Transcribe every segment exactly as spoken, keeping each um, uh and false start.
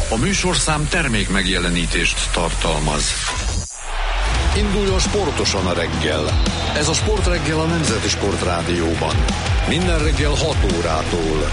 A műsorszám termék megjelenítést tartalmaz. Induljon sportosan a reggel. Ez a Sportreggel a Nemzeti Sportrádióban. Minden reggel hat órától.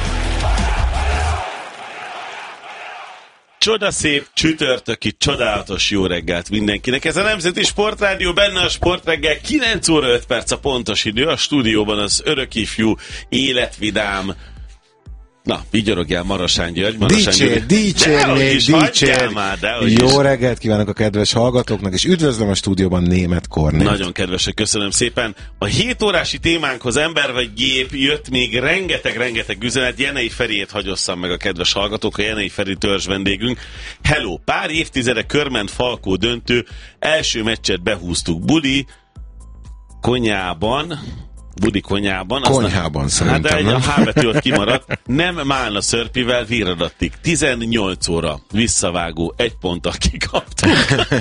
Csodaszép csütörtöki, csodálatos jó reggelt mindenkinek. Ez a Nemzeti Sportrádió, benne a Sportreggel, kilenc óra öt perc a pontos idő. A stúdióban az örökifjú, életvidám, na, vigyorogjál Marosán György. Marosán Dicsér, György. dicsér, még dicsér. Már, Jó is. reggelt kívánok a kedves hallgatóknak, és üdvözlöm a stúdióban Németh Kornélt. Nagyon kedvesek, köszönöm szépen. A hét órási témánkhoz ember vagy gép jött még rengeteg-rengeteg üzenet. Jenei Feriét hagyosszam meg a kedves hallgatók, a Jenei Feri törzs vendégünk. Hello, pár évtizede körment Falkó döntő, első meccset behúztuk Budi Konyában, Budi Konyában. Konyhában szerintem, hát de nem? egy H betű ott kimaradt. Nem Málna Szörpivel virradattig. tizennyolc óra visszavágó, egy ponttal kikaptunk.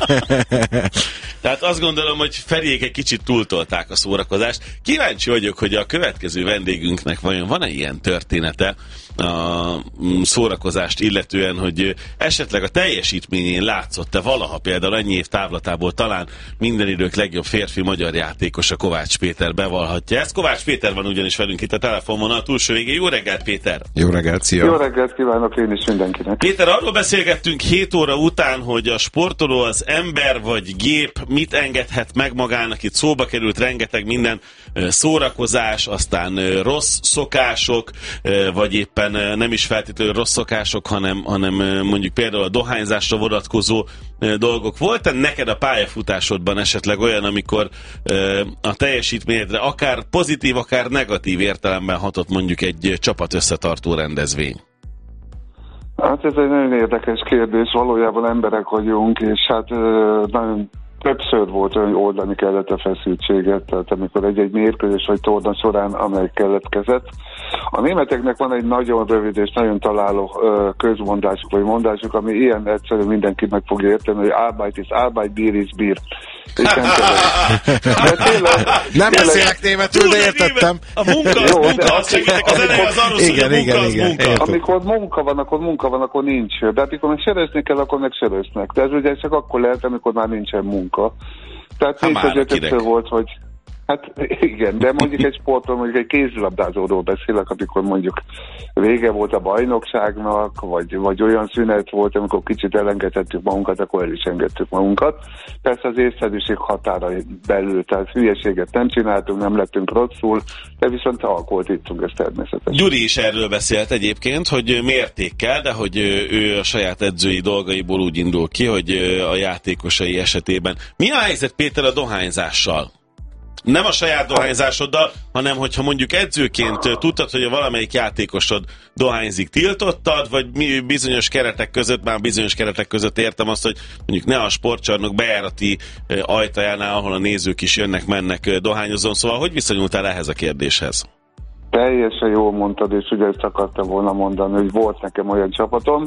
Tehát azt gondolom, hogy Feriék egy kicsit túltolták a szórakozást. Kíváncsi vagyok, hogy a következő vendégünknek vajon van-e ilyen története a szórakozást illetően, hogy esetleg a teljesítményén látszott-e valaha például ennyi év távlatából talán minden idők legjobb férfi magyar játékosa Kovács Péter bevallhatja. Ez Kovács Péter van ugyanis velünk itt a telefonvonal túlsó végén. Jó reggelt, Péter! Jó reggelt, szia! Jó reggelt kívánok én is mindenkinek! Péter, arról beszélgettünk hét óra után, hogy a sportoló az ember vagy gép, mit engedhet meg magának. Itt szóba került rengeteg minden, szórakozás, aztán rossz szokások, vagy éppen nem is feltétlenül rossz szokások, hanem, hanem mondjuk például a dohányzásra vonatkozó dolgok. Volt-e neked a pályafutásodban esetleg olyan, amikor a teljesítményedre akár pozitív, akár negatív értelemben hatott mondjuk egy csapat összetartó rendezvény? Hát ez egy nagyon érdekes kérdés, valójában emberek vagyunk, és hát nagyon többször volt olyan, hogy oldani kellett a feszültséget, tehát amikor egy-egy mérkőzés vagy torna során, amely keletkezett. A németeknek van egy nagyon rövid és nagyon találó közmondásuk, vagy mondásuk, ami ilyen egyszerű, mindenki meg fogja érteni, hogy Arbeit ist Arbeit, Bier ist Bier. És nem Nem beszélek németül, de értettem. A munka az Jó, munka, azt segítek az eleje az arról, hogy a munka az munka. Amikor munka van, akkor munka van, akkor nincs. De hát, amikor meg serözni kell, akkor meg seröznek. De ez ugye csak akkor lehet, amikor már nincsen munka. Tehát nincs azért többször volt, hogy hát igen, de mondjuk egy sportról, mondjuk egy kézilabdázóról beszélek, amikor mondjuk vége volt a bajnokságnak, vagy, vagy olyan szünet volt, amikor kicsit elengedhettük magunkat, akkor el is engedtük magunkat. Persze az észszerűség határai belül, tehát hülyeséget nem csináltunk, nem lettünk rosszul, de viszont alkoholt ittunk, ez természetes. Gyuri is erről beszélt egyébként, hogy mértékkel, de hogy ő a saját edzői dolgaiból úgy indul ki, hogy a játékosai esetében. Mi a helyzet, Péter, a dohányzással? Nem a saját dohányzásoddal, hanem hogyha mondjuk edzőként tudtad, hogy a valamelyik játékosod dohányzik, tiltottad, vagy bizonyos keretek között, már bizonyos keretek között értem azt, hogy mondjuk ne a sportcsarnok bejárati ajtajánál, ahol a nézők is jönnek, mennek, dohányozon. Szóval hogy viszonyultál ehhez a kérdéshez? Teljesen jól mondtad, és ugye ezt akartam volna mondani, hogy volt nekem olyan csapatom,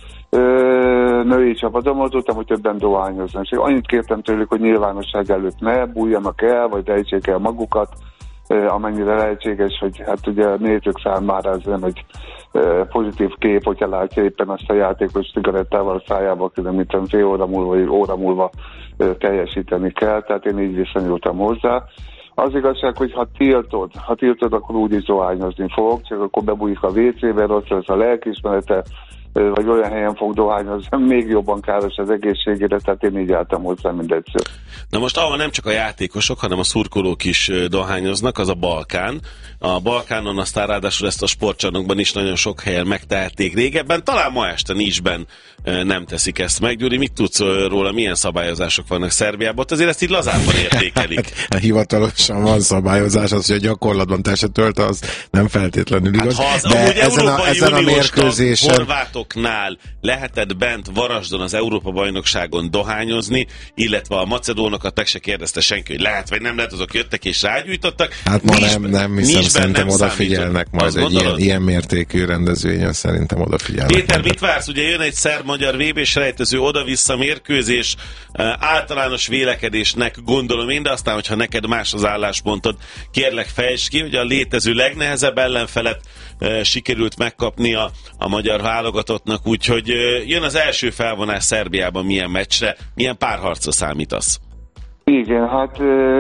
női csapatommal tudtam, hogy többen dohányoznak. És annyit kértem tőlük, hogy nyilvánosság előtt ne bújjanak el, vagy rejtsék el magukat, amennyire lehetséges, hogy hát ugye a nézők számára ez nem egy pozitív kép, hogyha látja éppen azt a játékos cigarettával a szájába, mint fél óra múlva, vagy óra múlva teljesíteni kell, tehát én így viszonyultam hozzá. Az igazság, hogy ha tiltod, ha tiltod, akkor úgy is dohányozni fog, csak akkor bebújik a vé cébe, rossz lesz a lelkiismerete, vagy olyan helyen fog dohányozni, még jobban káros az egészségére, tehát én így álltam hozzá mindegyszer. Na most ahol nem csak a játékosok, hanem a szurkolók is dohányoznak, az a Balkán. A Balkánon aztán ráadásul ezt a sportcsarnokban is nagyon sok helyen megtehették régebben, talán ma este Nicsben nem teszik ezt meg. Gyuri, mit tudsz róla, milyen szabályozások vannak Szerbiában? Ott azért ezt így lazábban értékelik. Hát, hivatalosan van szabályozás, az, hogy a gyakorlatban te se tölt, az nem feltétlenül igaz. Hát, de ezen a, ezen a mérkőzésen... Horvátoknál lehetett bent Varasdon az Európa-bajnokságon dohányozni, illetve a macedónokat meg se kérdezte senki, hogy lehet vagy nem lehet, azok jöttek és rágyújtottak. Hát ma nem, nem hiszem, szerintem odafigyelnek majd egy ilyen, ilyen mértékű rendezvényen, szerintem odafigyelnek. Péter, mit vársz? Ugye jön egy szerb-magyar vé bé selejtező oda-vissza mérkőzés, általános vélekedésnek gondolom én, de aztán, hogyha neked más az álláspontod, kérlek fejtsd ki, hogy a létező legnehezebb ellenfelet sikerült megkapni a, a magyar válogatott válogatottnak, úgyhogy jön az első felvonás Szerbiában, milyen meccsre, milyen párharcra számítasz? Igen, hát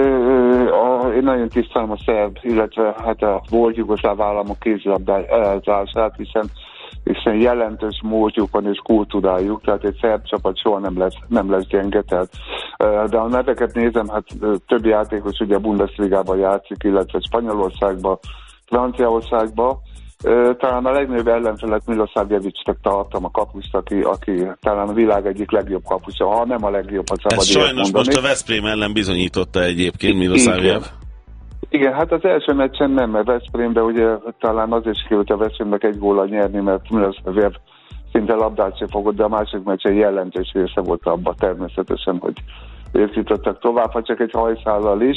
a, én nagyon tisztelem a szerb, illetve hát a volt jugoszláv államok kézilabdázását, hiszen, hiszen jelentős múltjuk van és kultúrájuk, tehát egy szerb csapat soha nem lesz, nem lesz gyenge, tehát, de a neveket nézem, hát többi játékos ugye a Bundesligában játszik, illetve Spanyolországban, Franciaországban. Talán a legnagyobb ellenfelet Milosavljevicsnek tartom, a kapust, aki, aki talán a világ egyik legjobb kapusa, ha nem a legjobb, ha szabad. Ez sajnos mondani. Most a Veszprém ellen bizonyította egyébként Milosavljev. Igen. Igen, hát az első meccsen nem, mert Veszprémben ugye talán azért sikerült a Veszprémnek egy góllal nyerni, mert Milosavljev szinte labdát sem fogott, de a másik meccsen jelentős része volt abban természetesen, hogy ők jutottak tovább, ha csak egy hajszállal is.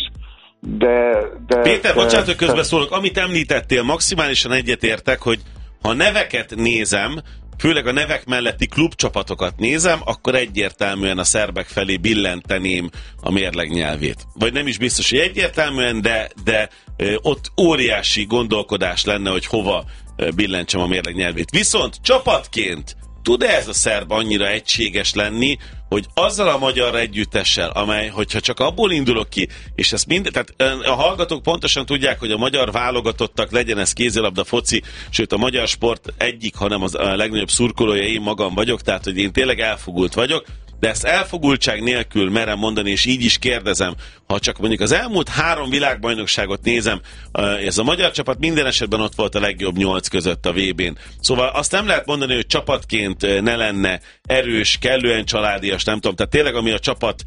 De, de, Péter, de, bocsánat, hogy közbeszólok, amit említettél, maximálisan egyetértek, hogy ha neveket nézem, főleg a nevek melletti klubcsapatokat nézem, akkor egyértelműen a szerbek felé billenteném a mérleg nyelvét. Vagy nem is biztos, hogy egyértelműen, de, de ott óriási gondolkodás lenne, hogy hova billentsem a mérleg nyelvét. Viszont csapatként tud-e ez a szerb annyira egységes lenni, hogy azzal a magyar együttessel, amely, hogyha csak abból indulok ki, és ezt mind, tehát a hallgatók pontosan tudják, hogy a magyar válogatottak, legyen ez kézilabda, foci, sőt a magyar sport egyik, hanem az a legnagyobb szurkolója én magam vagyok, tehát hogy én tényleg elfogult vagyok, de ezt elfogultság nélkül merem mondani, és így is kérdezem, ha csak mondjuk az elmúlt három világbajnokságot nézem, ez a magyar csapat minden esetben ott volt a legjobb nyolc között a vé bén. Szóval azt nem lehet mondani, hogy csapatként ne lenne erős, kellően családias, nem tudom, tehát tényleg ami a csapat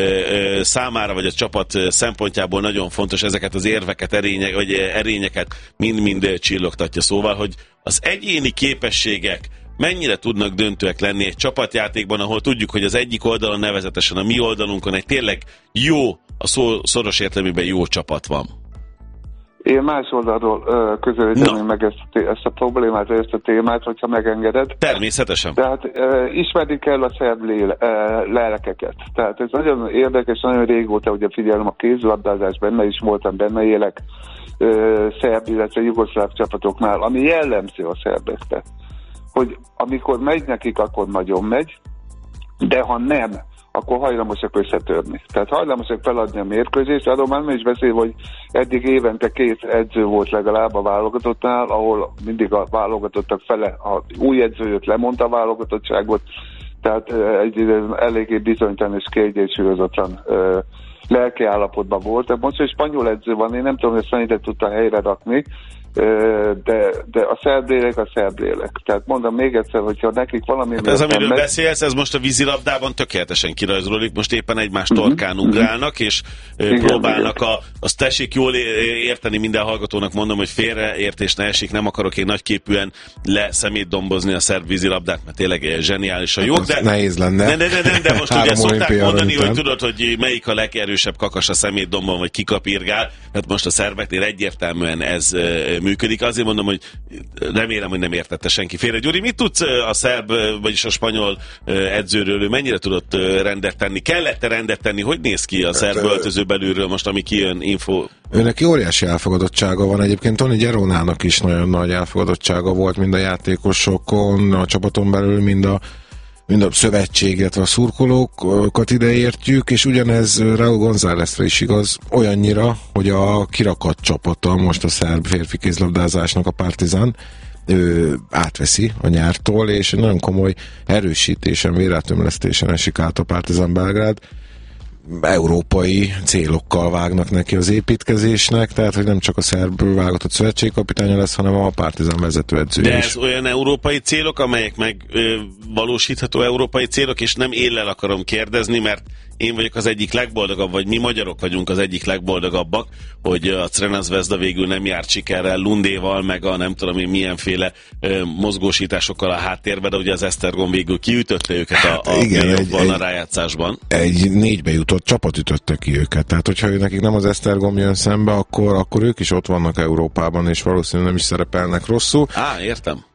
számára, vagy a csapat szempontjából nagyon fontos, ezeket az érveket, erények, vagy erényeket mind-mind csillogtatja. Szóval, hogy az egyéni képességek mennyire tudnak döntőek lenni egy csapatjátékban, ahol tudjuk, hogy az egyik oldalon, nevezetesen a mi oldalunkon egy tényleg jó, a szó szoros értelmében jó csapat van. Én más oldalról közelíteném meg ezt, ezt a problémát, ezt a témát, hogyha megengeded. Természetesen. Tehát e, ismerni kell a szerb léle, e, lelkeket. Tehát ez nagyon érdekes, nagyon régóta ugye figyelem a kézilabdázás, benne is voltam, benne élek e, szerb, illetve jugoszláv csapatoknál, ami jellemző a szerbekre, hogy amikor megy nekik, akkor nagyon megy, de ha nem, akkor hajlamosak összetörni. Tehát hajlamosak feladni a mérkőzést, arról már nem is beszél, hogy eddig évente két edző volt legalább a válogatottnál, ahol mindig a válogatottak fele, a új edző jött, lemondta a válogatottságot, tehát egy eléggé bizonytalan és kiegyensúlyozatlan lelki állapotban volt. Most, hogy spanyol edző van, én nem tudom, hogy szerintem tudta helyre rakni, de, de a szerb lélek a szerb lélek. Tehát mondom még egyszer, hogyha nekik valami... Hát ez, amiről megy... beszélsz, ez most a vízilabdában tökéletesen kirajzolódik, most éppen egymás torkán uh-huh. ugrálnak, és igen, próbálnak igen. a... Azt tessék jól érteni, minden hallgatónak mondom, hogy félreértés ne esik, nem akarok én nagyképűen leszemétdombozni a szerb vízilabdát, mert tényleg zseniális a jó, de... Nehéz lenne. De, de, de, de, de most ugye szokták mondani, hogy tudod, hogy melyik a legerősebb kakas a szemétdombon, vagy kikapírgál, hát most a szerbeknél egyértelműen ez működik. Azért mondom, hogy remélem, hogy nem értette senki félre. Gyuri, mit tudsz a szerb, vagyis a spanyol edzőről, ő mennyire tudott rendet tenni? Kellett-e rendet tenni? Hogy néz ki a szerb öltöző belülről most, ami kijön info? Őnek óriási elfogadottsága van. Egyébként Toni Geronának is nagyon nagy elfogadottsága volt, mind a játékosokon, a csapaton belül, mind a mind a szövetség, illetve a szurkolókat ideértjük, és ugyanez Raúl Gonzálezre is igaz, olyannyira, hogy a kirakat csapata, most a szerb férfi kézlabdázásnak a Partizan, ő átveszi a nyártól, és nagyon komoly erősítésen, vérátömlesztésen esik át a Partizan Belgrád. Európai célokkal vágnak neki az építkezésnek, tehát hogy nem csak a szerb válogatott szövetségkapitánya lesz, hanem a Partizan vezetőedzője De is. ez olyan európai célok, amelyek meg ö, valósítható európai célok, és nem éllel akarom kérdezni, mert én vagyok az egyik legboldogabb, vagy mi magyarok vagyunk az egyik legboldogabbak, hogy a Crvena Zvezda végül nem járt sikerrel Lundéval, meg a nem tudom én milyenféle ö, mozgósításokkal a háttérbe, de ugye az Esztergom végül kiütötte őket a, a, igen, egy, egy, a rájátszásban. Egy négybe jutott csapat ütötte ki őket, tehát hogyha nekik nem az Esztergom jön szembe, akkor, akkor ők is ott vannak Európában, és valószínűleg nem is szerepelnek rosszul. Á, értem.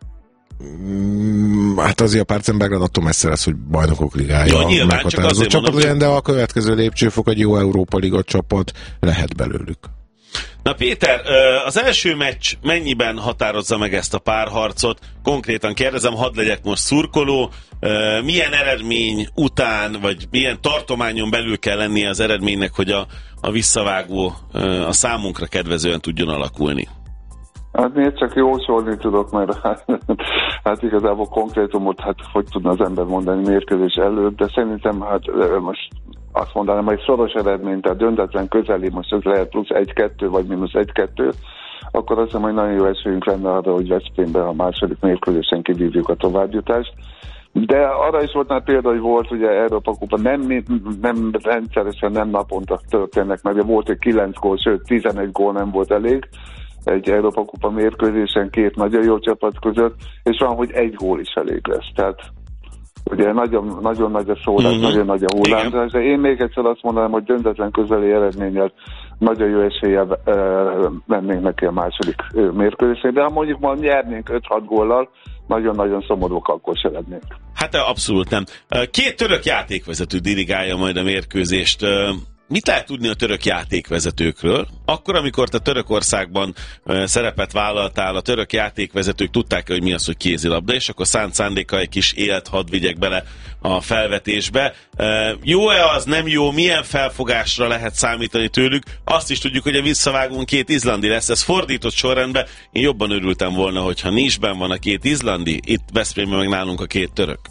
Hát azért a Partizan Belgrád attól messze lesz, hogy Bajnokok Ligája ja, meghatározó csapat legyen, de a következő lépcsőfok egy jó Európa Liga csapat lehet belőlük. Na Péter, az első meccs mennyiben határozza meg ezt a párharcot? Konkrétan kérdezem, hadd legyek most szurkoló, milyen eredmény után, vagy milyen tartományon belül kell lennie az eredménynek, hogy a, a visszavágó a számunkra kedvezően tudjon alakulni? Hát miért csak jósolni tudok, mert hát, hát igazából konkrétumot, hát hogy tudna az ember mondani mérkőzés előtt, de szerintem hát most azt mondanám, hogy szoros eredmény, tehát döntetlen közeli, most ez lehet plusz egy-kettő vagy mínusz egy-kettő, akkor azt hiszem, hogy nagyon jó esélyünk lenne arra, hogy Veszprémben a második mérkőzésen kivívjuk a továbbjutást. De arra is volt már példa, hogy volt ugye Európa Kupa, nem, nem rendszeresen, nem naponta történnek, mert volt egy kilenc gól, sőt tizenegy gól nem volt elég egy Európa Kupa mérkőzésen két nagyon jó csapat között, és van, hogy egy gól is elég lesz. Tehát ugye nagyon, nagyon nagy a szólás, mm-hmm. nagyon nagy a hullámzás, de én még egyszer azt mondanám, hogy döntetlen közeli eredménnyel nagyon jó eséllyel e, mennénk neki a második e, mérkőzésén, de ha mondjuk ma nyernénk öt-hat góllal, nagyon-nagyon szomorúak, akkor se lennénk. Hát abszolút nem. Két török játékvezető dirigálja majd a mérkőzést. Mit lehet tudni a török játékvezetőkről? Akkor, amikor te Törökországban szerepet vállaltál, a török játékvezetők tudták, hogy mi az, hogy kézilabda, és akkor szánt szándéka egy kis élt hadd vigyek bele a felvetésbe. Jó-e az, nem jó, milyen felfogásra lehet számítani tőlük? Azt is tudjuk, hogy a visszavágón két izlandi lesz, ez fordított sorrendben. Én jobban örültem volna, hogyha Nice-ben van a két izlandi, itt Veszprémben meg nálunk a két török.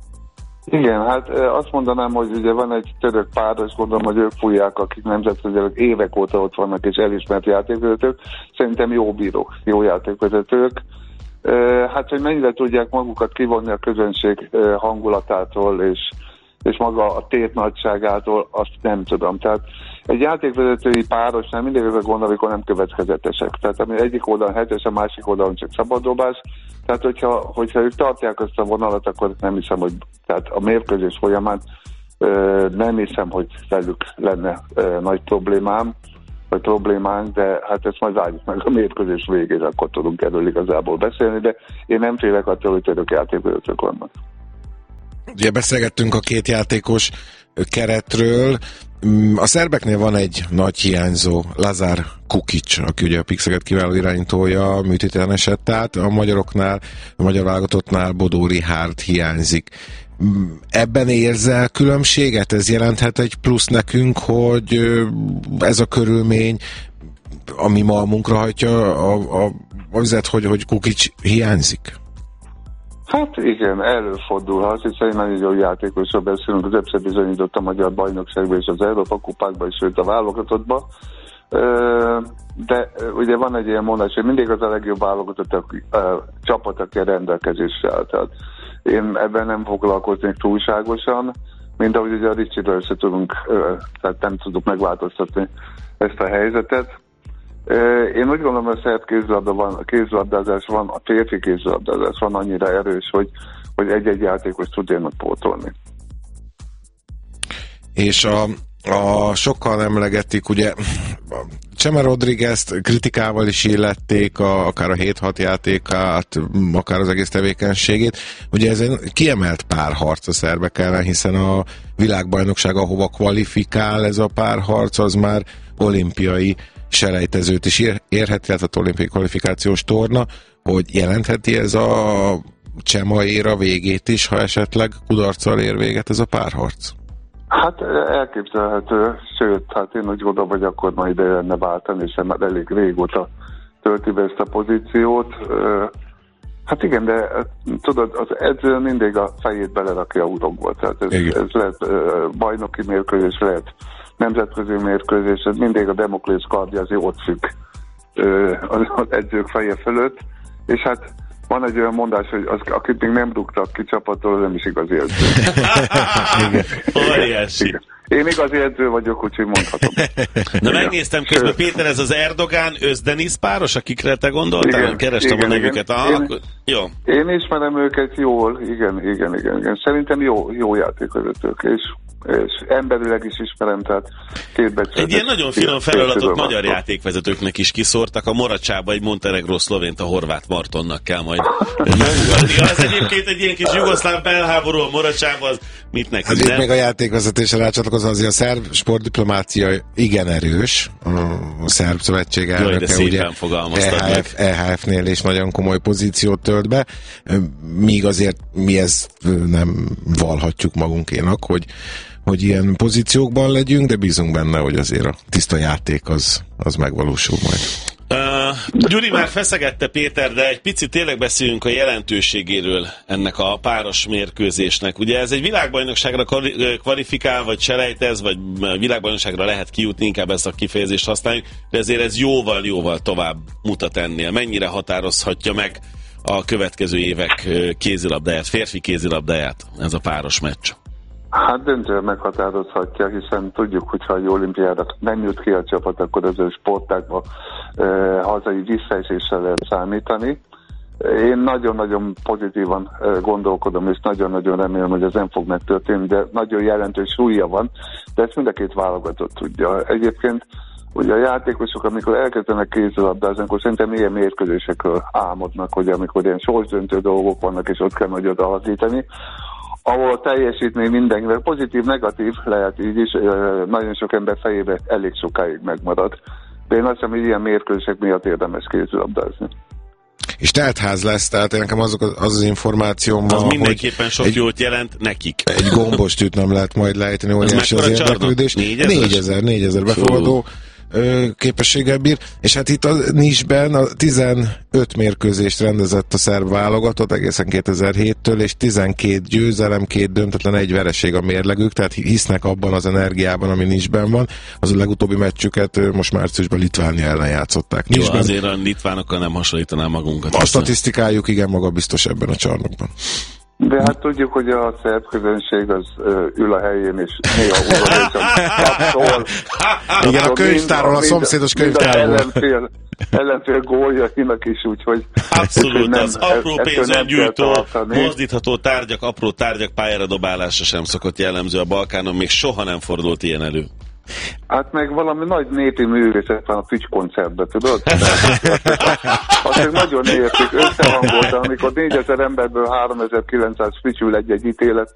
Igen, hát azt mondanám, hogy ugye van egy török pár, és gondolom, hogy ők fújják, akik nemzetközileg évek óta ott vannak, és elismert játékvezetők. Szerintem jó bírók, jó játékvezetők. Hát, hogy mennyire tudják magukat kivonni a közönség hangulatától, és, és maga a tét nagyságától, azt nem tudom. Tehát egy játékvezetői párosnál mindig ez a gond, amikor nem következetesek. Tehát ami egyik oldalon hetes, a másik oldalon csak szabaddobás. Tehát, hogyha, hogyha ők tartják azt a vonalat, akkor nem hiszem, hogy tehát a mérkőzés folyamán ö, nem hiszem, hogy velük lenne ö, nagy problémám, vagy problémánk, de hát ezt majd várjuk meg a mérkőzés végére, akkor tudunk erről igazából beszélni, de én nem félek attól, hogy török játékvezetők vannak. Ugye beszélgettünk a két játékos keretről. A szerbeknél van egy nagy hiányzó, Lazar Kukic, aki ugye a Pixeget kiváló irányítója, műtéten esett át, a magyaroknál, a magyar válogatottnál Bodó Richárd hiányzik. Ebben érzel különbséget? Ez jelenthet egy plusz nekünk, hogy ez a körülmény, ami malmunkra hajtja a, a, a vizet, hogy, hogy Kukic hiányzik? Hát igen, előfordulhat, hiszen egy nagyon jó játékosról beszélünk, az többször bizonyított a magyar bajnokságban és az Európa kupákban, és sőt a válogatottban. De ugye van egy ilyen mondás, hogy mindig az a legjobb válogatott a csapat, aki a rendelkezésre áll. Tehát én ebben nem foglalkoznék túlságosan, mint ahogy ugye a Ricsiről se tudunk, tehát nem tudunk megváltoztatni ezt a helyzetet. Én úgy gondolom, hogy a szerb kézilabda van, a kézilabdázás van, a férfi kézilabdázás van annyira erős, hogy, hogy egy-egy játékos tudjanak pótolni. És a, a sokkal emlegetik, ugye Chema Rodriguez-t kritikával is illették, a, akár a hét-hat játékát, akár az egész tevékenységét. Ugye ez egy kiemelt párharc a szerbek ellen, hiszen a világbajnokság, ahova kvalifikál ez a párharc, az már olimpiai selejtezőt is ér, érheti, tehát a olimpiai kvalifikációs torna, hogy jelentheti ez a Chema éra végét is, ha esetleg kudarccal ér véget ez a párharc? Hát elképzelhető, sőt, hát én úgy gondolom, hogy akkor majd ide lenne váltani, és már elég régóta tölti be ezt a pozíciót. Hát igen, de tudod, az edző mindig a fejét belerakja a urokból, tehát ez, ez lehet bajnoki mérkőzés, lehet nemzetközi mérkőzés, ez mindig a Demoklész kardja az ott függ az edzők feje fölött, és hát van egy olyan mondás, hogy az, akit még nem rúgtak ki csapattól, nem is igazi edző. Óriási. Én igazi edző vagyok, úgyhogy mondhatom. Na megnéztem közben, Péter, ez az Erdogán Özdenis páros, akikre te gondoltál? Igen, kerestem igen, a nevüket. Ah, én, akkor, jó. Én ismerem őket jól, igen, igen, igen. igen. Szerintem jó, jó játékvezetők, és és emberileg is ismerem, tehát két becsületet. Egy ilyen nagyon finom feladatot magyar játékvezetőknek is kiszórtak, a Moracsába egy Montenegró szlovént a Horváth Martonnak kell majd. Az egyébként egy ilyen kis jugoszláv belháború a Moracsába, az mit nekünk, hát nem? Még a játékvezetésre rácsatlakozni, csatlakozva, azért a szerb sportdiplomácia igen erős, a szerb szövetség elnöke, ugye E H F, E H F-nél is nagyon komoly pozíciót tölt be, míg azért mi ezt nem valhatjuk magunkénak, hogy, hogy ilyen pozíciókban legyünk, de bízunk benne, hogy azért a tiszta játék az, az megvalósul majd. Uh, Gyuri már feszegette, Péter, de egy picit tényleg beszéljünk a jelentőségéről ennek a páros mérkőzésnek. Ugye ez egy világbajnokságra kvalifikál, vagy selejtez, vagy világbajnokságra lehet kijutni, inkább ezt a kifejezést használjuk, de ezért ez jóval-jóval tovább mutat ennél. Mennyire határozhatja meg a következő évek kézilabdáját, férfi kézilabdáját ez a páros meccs? Hát döntően meghatározhatja, hiszen tudjuk, hogyha a olimpiára nem jut ki a csapat, akkor az ő sportákban e, hazai visszaeséssel lehet számítani. Én nagyon-nagyon pozitívan e, gondolkodom, és nagyon-nagyon remélem, hogy ez nem fog megtörténni, de nagyon jelentős súlya van, de ezt mind a két válogatott tudja. Egyébként ugye a játékosok, amikor elkezdenek kézilabdázni, akkor szerintem ilyen mérkőzésekről álmodnak, hogy amikor ilyen sorsdöntő dolgok vannak, és ott kell nagy odahazítani, ahol a teljesítmény mindenkivel pozitív, negatív lehet így is, nagyon sok ember fejébe elég sokáig megmarad. De én azt hiszem, hogy ilyen mérkőzések miatt érdemes kézilabdázni. És teltház lesz, tehát nekem azok az, az, az információm van, az mindenképpen sok egy, jót jelent nekik. Egy gombostűt nem lehet majd lejteni, óriási az érdeklődés. négyezer négyezer befogadó képességgel bír, és hát itt a Nisben a tizenöt mérkőzést rendezett a szerb válogatott egészen kétezer-héttől, és tizenkét győzelem, két döntetlen, egy vereség a mérlegük, tehát hisznek abban az energiában, ami Nisben van. Az a legutóbbi meccsüket most márciusban Litvánia ellen játszották. Jó, azért a litvánokkal nem hasonlítanám magunkat. A statisztikájuk igen magabiztos ebben a csarnokban. De hát tudjuk, hogy a szerb közönség az ö, ül a helyén, és néha udvarosan kapszol. Igen, a könyvtárról, a szomszédos könyvtárról. Ellenfél, ellenfél góljainak is, úgyhogy... Abszolút, nem, az apró pénzen gyújtó, mozdítható tárgyak, apró tárgyak pályára dobálása sem szokott jellemző a Balkánon, még soha nem fordult ilyen elő. Hát meg valami nagy népi művészet van a Fügy-koncertben, tudod? Azt nagyon értik, összehangolt, amikor négyezer emberből háromezer-kilencszáz fütyül egy-egy ítélet,